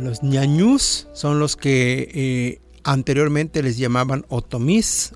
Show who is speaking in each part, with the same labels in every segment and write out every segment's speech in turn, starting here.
Speaker 1: Los ñañús son los que anteriormente les llamaban otomís.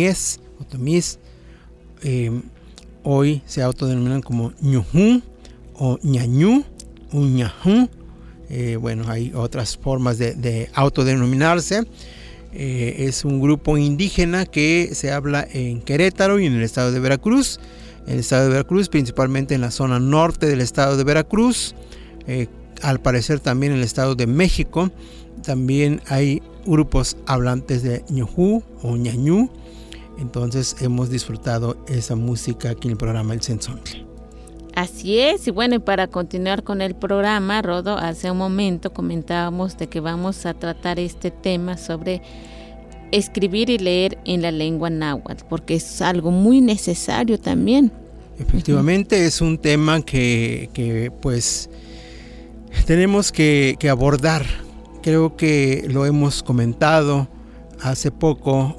Speaker 1: Hoy se autodenominan como ñujú o ñañú, un ñajú. Hay otras formas de autodenominarse. Es un grupo indígena que se habla en Querétaro y en el estado de Veracruz. En el estado de Veracruz, principalmente en la zona norte del estado de Veracruz. Al parecer también en el estado de México. También hay grupos hablantes de ñujú o ñañú. Entonces hemos disfrutado esa música aquí en el programa El Cenzontle.
Speaker 2: Así es, y bueno, y para continuar con el programa, Rodo, hace un momento comentábamos de que vamos a tratar este tema sobre escribir y leer en la lengua náhuatl, porque es algo muy necesario también.
Speaker 1: Efectivamente, es un tema que pues tenemos que abordar. Creo que lo hemos comentado hace poco.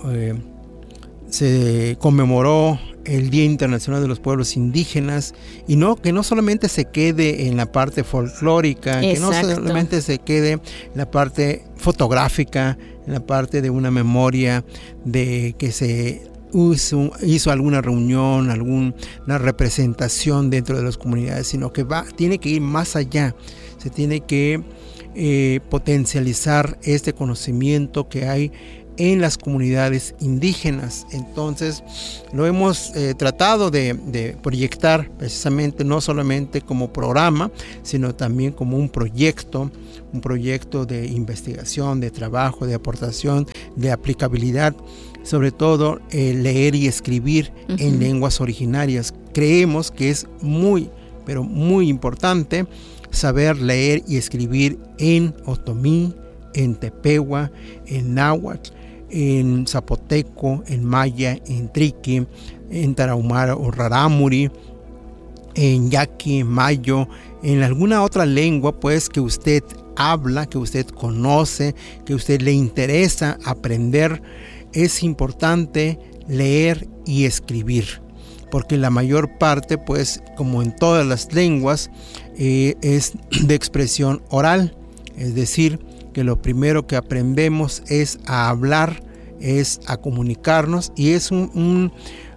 Speaker 1: Se conmemoró el Día Internacional de los Pueblos Indígenas, y que no solamente se quede en la parte folclórica,
Speaker 2: Exacto.
Speaker 1: Que no solamente se quede en la parte fotográfica, en la parte de una memoria de que se hizo alguna reunión, alguna representación dentro de las comunidades, sino que tiene que ir más allá. Se tiene que potencializar este conocimiento que hay en las comunidades indígenas. Entonces lo hemos tratado de proyectar precisamente, no solamente como programa, sino también como un proyecto de investigación, de trabajo, de aportación, de aplicabilidad, sobre todo leer y escribir en lenguas originarias. Creemos que es muy, pero muy importante saber leer y escribir en otomí, en tepehuá, en náhuatl, en zapoteco, en maya, en triqui, en tarahumara o rarámuri, en yaqui, mayo, en alguna otra lengua pues que usted habla, que usted conoce, que a usted le interesa aprender. Es importante leer y escribir, porque la mayor parte, pues como en todas las lenguas, es de expresión oral, es decir, que lo primero que aprendemos es a hablar, es a comunicarnos, y es un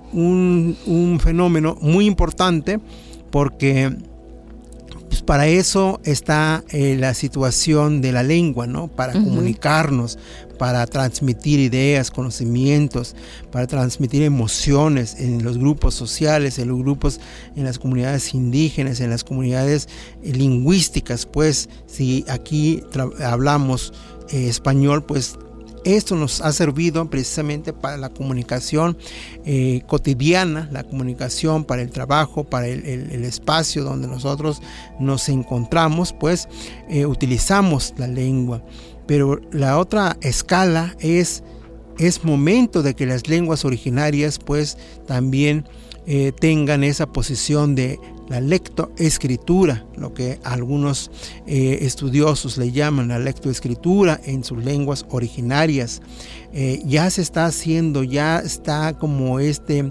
Speaker 1: fenómeno muy importante, porque pues para eso está la situación de la lengua, ¿no? Para comunicarnos, para transmitir ideas, conocimientos, para transmitir emociones en los grupos sociales, en los grupos, en las comunidades indígenas, en las comunidades lingüísticas. Pues si aquí hablamos español, pues esto nos ha servido precisamente para la comunicación cotidiana, la comunicación para el trabajo, para el espacio donde nosotros nos encontramos, pues utilizamos la lengua. Pero la otra escala es momento de que las lenguas originarias pues también tengan esa posición de la lectoescritura, lo que algunos estudiosos le llaman la lectoescritura en sus lenguas originarias. Ya se está haciendo, ya está como este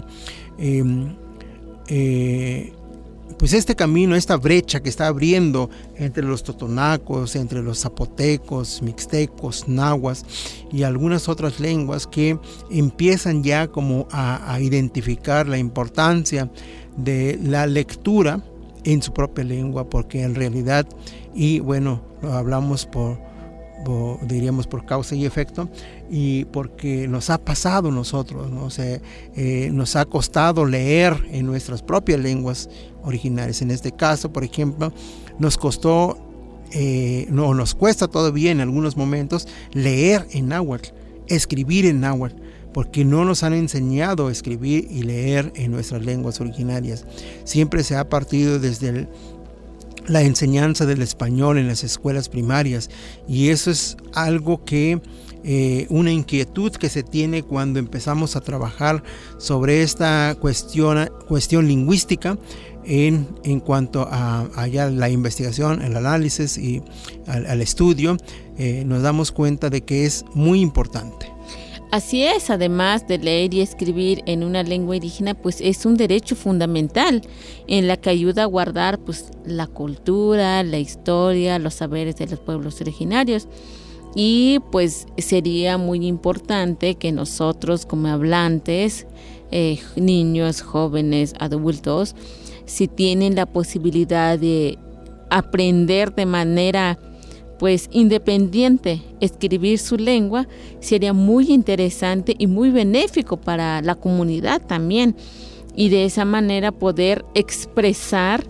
Speaker 1: camino, esta brecha que está abriendo entre los totonacos, entre los zapotecos, mixtecos, nahuas y algunas otras lenguas que empiezan ya como a identificar la importancia de la lectura en su propia lengua, porque en realidad, y bueno, lo hablamos diríamos por causa y efecto, y porque nos ha pasado a nosotros, ¿no? Nos ha costado leer en nuestras propias lenguas originales. En este caso, por ejemplo, nos costó, nos cuesta todavía en algunos momentos leer en náhuatl, escribir en náhuatl, porque no nos han enseñado a escribir y leer en nuestras lenguas originarias. Siempre se ha partido desde la enseñanza del español en las escuelas primarias, y eso es algo que una inquietud que se tiene cuando empezamos a trabajar sobre esta cuestión lingüística en cuanto a ya la investigación, el análisis y al estudio. Nos damos cuenta de que es muy importante.
Speaker 2: Así es, además de leer y escribir en una lengua indígena, pues es un derecho fundamental en la que ayuda a guardar pues la cultura, la historia, los saberes de los pueblos originarios. Y pues sería muy importante que nosotros como hablantes, niños, jóvenes, adultos, si tienen la posibilidad de aprender de manera pues independiente, escribir su lengua, sería muy interesante y muy benéfico para la comunidad también, y de esa manera poder expresar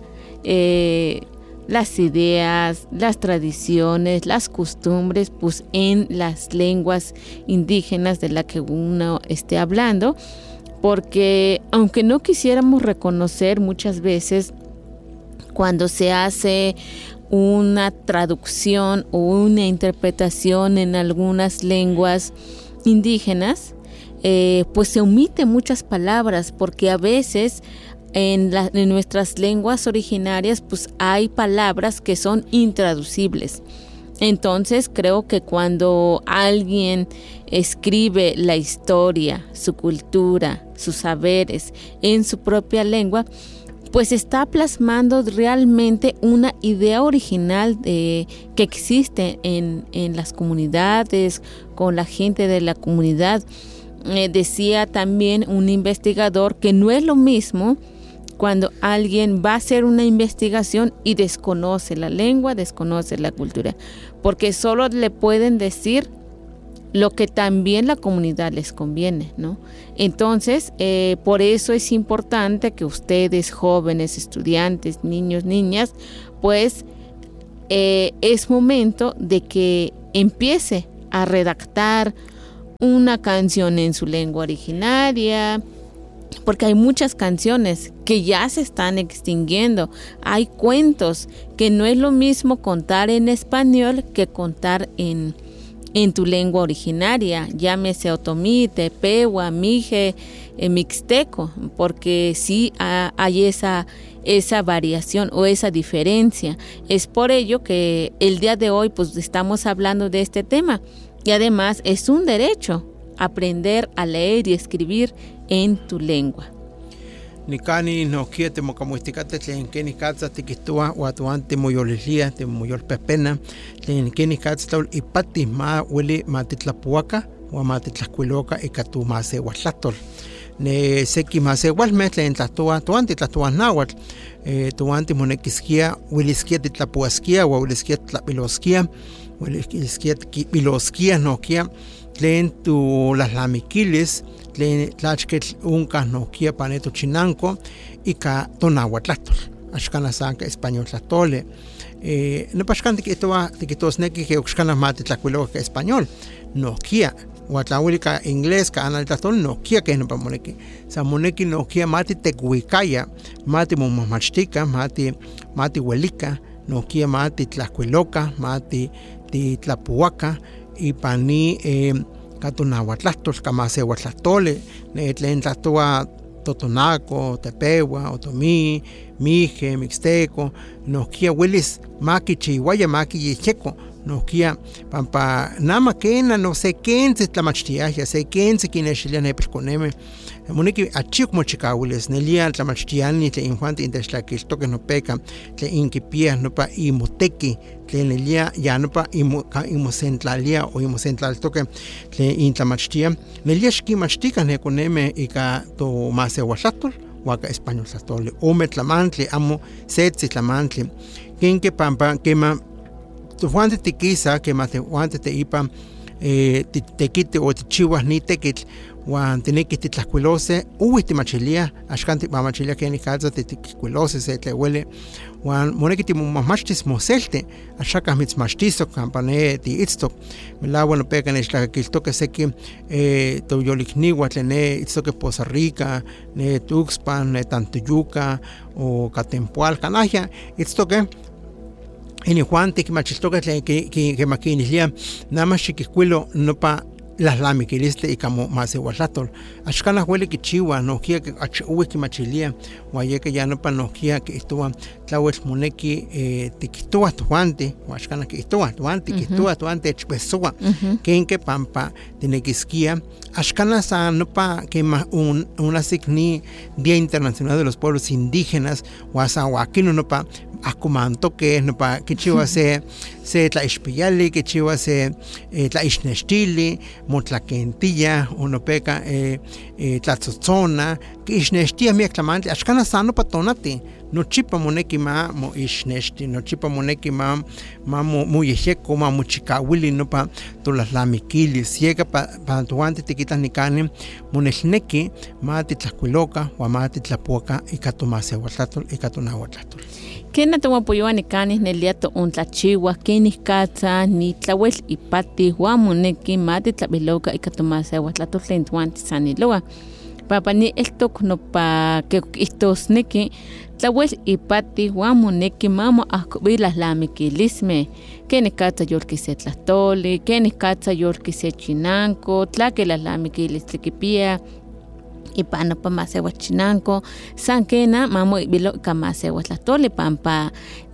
Speaker 2: las ideas, las tradiciones, las costumbres, pues en las lenguas indígenas de la que uno esté hablando, porque aunque no quisiéramos reconocer muchas veces cuando se hace una traducción o una interpretación en algunas lenguas indígenas, pues se omiten muchas palabras, porque a veces en nuestras lenguas originarias pues hay palabras que son intraducibles. Entonces creo que cuando alguien escribe la historia, su cultura, sus saberes en su propia lengua, pues está plasmando realmente una idea original que existe en las comunidades, con la gente de la comunidad. Decía también un investigador que no es lo mismo cuando alguien va a hacer una investigación y desconoce la lengua, desconoce la cultura, porque solo le pueden decir lo que también la comunidad les conviene, ¿no? Entonces, por eso es importante que ustedes, jóvenes, estudiantes, niños, niñas, pues es momento de que empiece a redactar una canción en su lengua originaria, porque hay muchas canciones que ya se están extinguiendo. Hay cuentos que no es lo mismo contar en español que contar en tu lengua originaria, llámese otomí, tepehuá, mije, mixteco, porque sí hay esa variación o esa diferencia. Es por ello que el día de hoy pues estamos hablando de este tema, y además es un derecho aprender a leer y escribir en tu lengua.
Speaker 1: Nikani no quiete mocamuisticate tlen keni katsa tikistua watuante moyolislia te moyolpepena tlen keni katsa ipati ma wili matitlapuaka wa matitlakuiloka ikatu mase watlatol ne seki mase walme tlen tlatua tuanti tlatua nawatl tuanti monekiskia wiliskia titlapuaskia wa wiliskia tlapiloskia wiliskia kipiloskia nokia tlen tu las lamiquiles tlen tlachketl unka nokia paneto chinanco ika tonahuatlatol axkana sanka español tlatole no paxkan tikitosneki ke oxkana matitlakuiloka español nokia huatlauilika inglés ka anal tlatol nokia ke no pamoneki samoneki nokia mati tekuikaya mati momamachtika mati huelika nokia mati tlakuiloka mati titlapuaka ipani katunahuatlahtol kamasehuatlahtole tlen tlatua totonaco, tepehuá, otomí, mije, mixteco, nohkia uelis makichiuaya makiyejyeko, nohkia pampa nama kena no se kense tlamachtiaya, se kense kinextilia nepilkonemeh, moneki achik mochikauilis, nelia tlamachtiani tlen injuan intechtlakiltokeh nopeka, tlen inkipiah nopa imoteki, tlen nelia ya nopa imosentlalia o imosentlaltokeh tlen intlamachtia, nelia xkinmachtikah nekonemeh ika tomaseuatlahtol waka español tlahtoli, ome tlamantli, amo setzi tlamantli, kenke pampa kema tojuante tikisa kema tejuante teipa tekiti o tichiuah ni tekitl uan tinekih titlahkuilose uwih timachilia axkan timamachilia ken ikatza titlahkuilose se tleueli uan moneki timomahmachtis moselti axakah mitzmachtistok kampa ne tiitztok melaua nopeka nechtlakakiltokeh seki toyolikniuah tlen ne itztokeh Poza Rica, ne Tuxpan, ne Tantoyuca o Catempoal kanahya itztokeh inijuan tikmachiltokeh tlen kemakinihlia namah xikihkuilo nopa las lamiquiliste y como más igualatol. Ashkana huele que chiwa, no quiera que uwe que machilia, guaye que ya no panoquia que estuvo tlawel moneki tiquitua tuante, o ashkana que estuvo tuante, que estuvo tuante chpesua, que en que pampa tenequisquia. Ashkana sa no pa que una signi Día Internacional de los Pueblos Indígenas, o asa huaquino no pa akumanto que no pa que chiwa se tla ispiyali, que chiwa se tla isnestili, motlaquentilla, uno peca tlatzotzona, que isnestia mi aclamante, ashkana sano patonati, no chipa moneki ma mo isnesti, no chipa moneki ma mo yeheko ma muchikawili no pa tolas lamiquili, siega pa tuante tiquitas nicani, monelneki ma titlacuiloca, o ma titlapuaca, y catomase huatlatol, y catonahuatlatol.
Speaker 2: Kena tuwapuyoa nikanis neliato untlachiwa, kenis katza, ni tlawel ipati, huamoneki, mati tlabiloka, y catomase huatlatol, tlentuanti saniloa. Papani estok no pa que istosneki, tlawel ipati, huamoneki, mamo ahkubilas lamiquilisme, kenis katza yolkise tlastoli, kenis katza yolkise chinanco, tlaquelas lamiquilis tlikipia, y pano pa masewa chinanco, sankena mamo ibilo kamasewa tlatoli pampa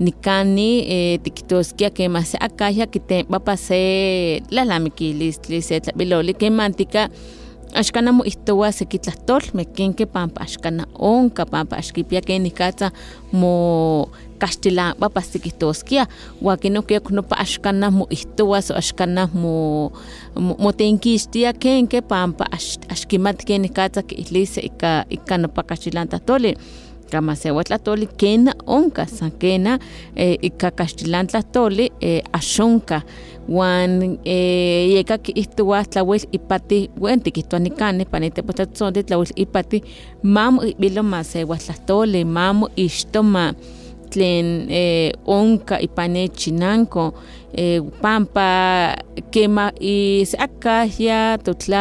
Speaker 2: nikani tikitoskia que mase akaya kite papase la lamiquilis se tlabiloli que mantika ashkana mo istowa sekitlastol mekenke pampa ashkana onka pampa ashkipia que nikatza mo Castilla papas tikitoskia wakino que no pa ashkana mo istowa so ashkana mo tenkistia kenke pampa ashkimat que nikatza que itlise ika no pa Castilla tole kama se watlatoli kena onka sankena ika Castilla tole ashonka wan yeka que istowa tlawel ipati wen tikituanikane panete potatzonde tlawel ipati mamo bilo mase watlatoli mamo istoma tlen onka ipane chinanco pampa quema y acá ya